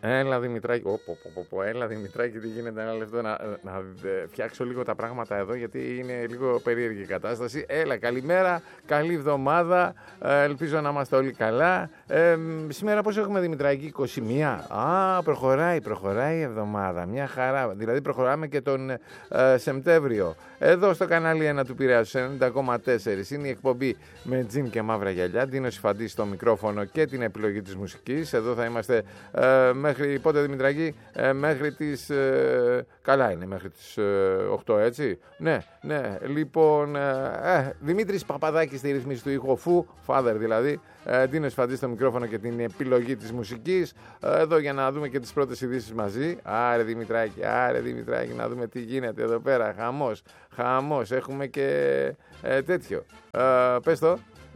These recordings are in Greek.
Έλα Δημητράκη, έλα Δημητράκη, τι γίνεται, ένα λεπτό να φτιάξω λίγο τα πράγματα εδώ γιατί είναι λίγο περίεργη η κατάσταση. Έλα, καλημέρα, καλή εβδομάδα, ελπίζω να είμαστε όλοι καλά. Σήμερα πώς έχουμε Δημητράκη, 21, προχωράει η εβδομάδα, μια χαρά, δηλαδή προχωράμε και τον Σεπτέμβριο. Εδώ στο κανάλι 1 του Πειραιάς, 90,4, είναι η εκπομπή με τζιν και μαύρα γυαλιά, Ντίνος Ιφαντής στο μικρόφωνο και την επιλογή της μουσικής. Εδώ θα είμαστε μέχρι πότε Δημητράκη, μέχρι τις, καλά είναι, μέχρι τις 8 έτσι, ναι, λοιπόν, Δημήτρης Παπαδάκης στη ρυθμίση του ήχου, Father δηλαδή, Ντίνος Ιφαντής στο μικρόφωνο και την επιλογή της μουσικής, εδώ για να δούμε και τις πρώτες ειδήσεις μαζί. Άρε Δημητράκη, να δούμε τι γίνεται εδώ πέρα, χαμός, έχουμε και τέτοιο, πες το,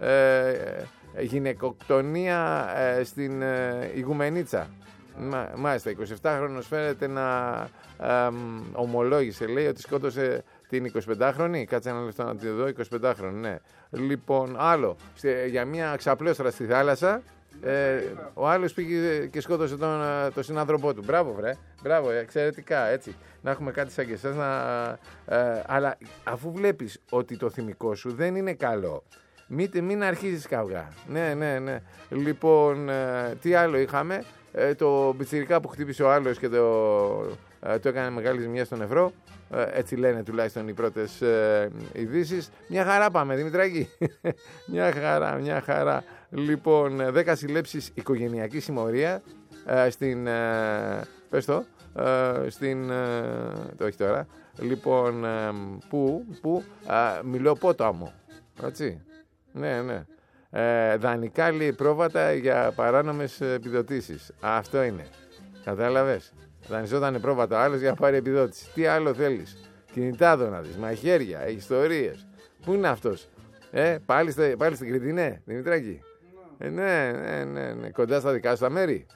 γυναικοκτονία στην Ιγουμενίτσα. Μάλιστα, 27χρονος φαίνεται να ομολόγησε, λέει ότι σκότωσε την 25χρονη. Κάτσε ένα λεπτό να τη δω, 25χρονη, ναι. Λοιπόν, άλλο, για μια ξαπλώστρα στη θάλασσα, ο άλλος πήγε και σκότωσε τον συνάνθρωπό του. Μπράβο, εξαιρετικά, έτσι. Να έχουμε κάτι σαν και εσάς, αλλά αφού βλέπεις ότι το θυμικό σου δεν είναι καλό, μην αρχίζεις καυγά. Ναι. Λοιπόν, τι άλλο είχαμε, το πιτσιρικά που χτύπησε ο άλλος και το έκανε μεγάλη ζημιά στον νεφρό. Έτσι λένε τουλάχιστον οι πρώτες ειδήσεις. Μια χαρά πάμε, Δημητράκη. Μια χαρά. Λοιπόν, 10 συλλέψεις οικογενειακή συμμορία στην, πες το, στην, το έχει τώρα. Λοιπόν, που Μιλοπόταμο. Έτσι. Ναι. Δανεικά, λέει, πρόβατα για παράνομες επιδοτήσεις. Αυτό είναι. Κατάλαβες. Δανειζόταν πρόβατα άλλος για να πάρει επιδότηση. Τι άλλο θέλεις? Κινητά να δεις, μαχαίρια, ιστορίες. Πού είναι αυτός? Πάλι στην Κρήτη, ναι, Δημητράκη. Ναι. Κοντά στα δικά σου τα μέρη.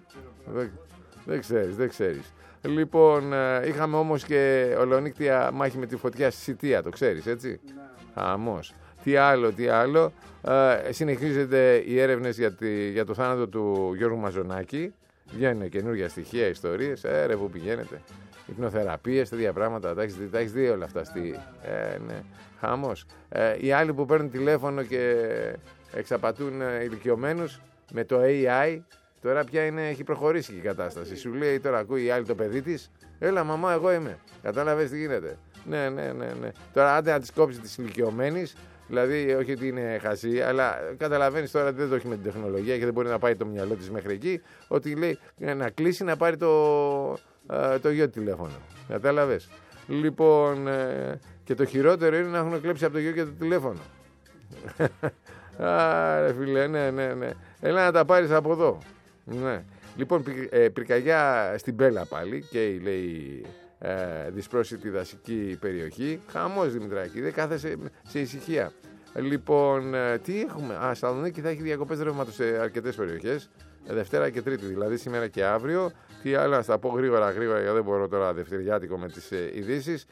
Δεν ξέρεις. Λοιπόν, είχαμε όμως και ολονύκτια μάχη με τη φωτιά στη Σιτία, το ξέρεις, έτσι. Χαμός. Τι άλλο. Συνεχίζονται οι έρευνες για το θάνατο του Γιώργου Μαζονάκη. Βγαίνουν καινούργια στοιχεία, ιστορίες. Ρε, πού πηγαίνετε? Υπνοθεραπείες, τέτοια πράγματα. Τα έχεις δει όλα αυτά. Ναι. Χαμός. Οι άλλοι που παίρνουν τηλέφωνο και εξαπατούν ηλικιωμένους με το AI. Τώρα πια έχει προχωρήσει η κατάσταση. Σου λέει τώρα, ακούει η άλλη το παιδί της. Έλα, μαμά, εγώ είμαι. Κατάλαβες τι γίνεται? Ναι. Τώρα άντε να τις κόψει τις ηλικιωμένες. Δηλαδή, όχι ότι είναι χαζή, αλλά καταλαβαίνεις τώρα ότι δεν το έχει με την τεχνολογία και δεν μπορεί να πάει το μυαλό της μέχρι εκεί. Ότι λέει να κλείσει να πάρει το γιο τηλέφωνο. Κατάλαβες. Λοιπόν, και το χειρότερο είναι να έχουν κλέψει από το γιο και το τηλέφωνο. Άρα, φίλε, ναι. Έλα να τα πάρεις από εδώ. Ναι. Λοιπόν, πυρκαγιά στην Πέλα πάλι και λέει δυσπρόσιτη δασική περιοχή. Χαμός, Δημητράκη, δεν κάθεσαι σε ησυχία. Λοιπόν, τι έχουμε? Στα Θεσσαλονίκη θα έχει διακοπές ρεύματος σε αρκετές περιοχές, Δευτέρα και Τρίτη, δηλαδή σήμερα και αύριο. Τι άλλο, να τα πω γρήγορα, γιατί δεν μπορώ τώρα δευτεριάτικο με τις ειδήσεις.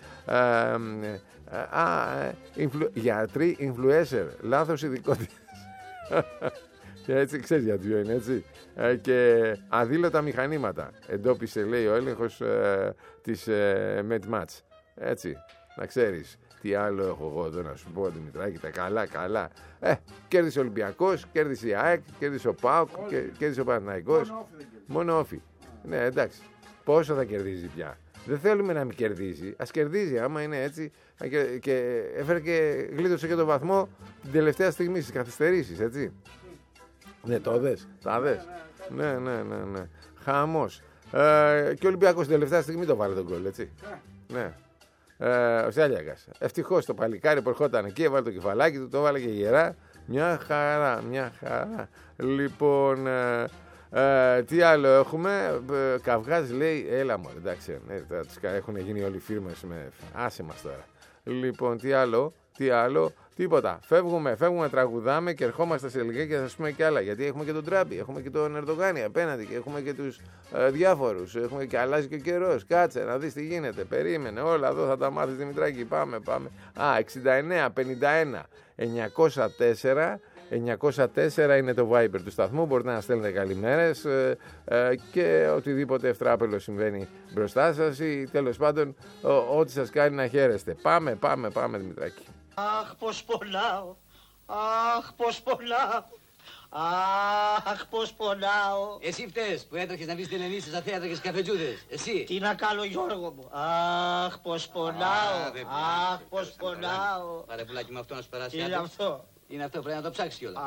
Γιατροί influencer, λάθος ειδικότητας. Και έτσι ξέρεις για ποιο είναι, έτσι. Και αδήλωτα μηχανήματα εντόπισε, λέει, ο έλεγχος της MedMatch. Έτσι, να ξέρεις. Τι άλλο έχω εγώ εδώ να σου πω, Δημητράκη, τα καλά. Κέρδισε ο Ολυμπιακός, κέρδισε η ΑΕΚ, κέρδισε ο ΠΑΟΚ, κέρδισε ο Παναθηναϊκός. Μόνο όφι. Ναι, εντάξει. Πόσο θα κερδίζει πια? Δεν θέλουμε να μην κερδίζει. Ας κερδίζει, άμα είναι έτσι. Και έφερε και γλίτωσε και το βαθμό την τελευταία στιγμή στις καθυστερήσεις, έτσι. Ναι, το δες. Ναι. Χαμός. Και ο Ολυμπιακός την τελευταία στιγμή το βάλε τον γκολ, έτσι. Ναι. Ο Σάλιακας. Ευτυχώς το παλικάρι που ερχόταν εκεί, έβαλε το κεφαλάκι του, το βάλε και γερά. Μια χαρά. Λοιπόν, τι άλλο έχουμε? Καυγάς, λέει, έλα μου, εντάξει, έχουν γίνει όλοι οι φίρμες άσε μας τώρα. Λοιπόν, τι άλλο? Τίποτα. Φεύγουμε, τραγουδάμε και ερχόμαστε σε λίγα και θα σας πούμε και άλλα. Γιατί έχουμε και τον Τραμπ, έχουμε και τον Ερντογάνη απέναντι και έχουμε και τους διάφορους. Έχουμε και αλλάζει και ο καιρός. Κάτσε να δεις τι γίνεται. Περίμενε. Όλα εδώ θα τα μάθεις, Δημητράκη. Πάμε. 69, 51, 904, 904 είναι το Viber του σταθμού. Μπορείτε να στέλνετε καλημέρες και οτιδήποτε ευτράπελο συμβαίνει μπροστά σας ή τέλος πάντων ό,τι σας κάνει να χαίρεστε. Πάμε Δημητράκη. Αχ, πως πονάω. Αχ, πως πονάω. Αχ, πως πονάω. Εσύ φταίς που έτρεχες να βρεις την Ελένη στα θέατρα και στις καφετζούδες. Εσύ. Τι να κάνω, Γιώργο μου. Αχ, πως πονάω. Αχ, πως πονάω. Πάρε πουλάκι με αυτό να σου περάσει. Τι είναι αυτό? Είναι αυτό, πρέπει να το ψάξεις κιόλας.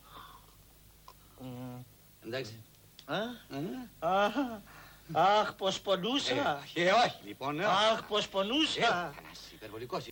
Εντάξει. Αχ, πως πονούσα. Όχι, λοιπόν. Αχ, πως πονούσα. Υπερβολικός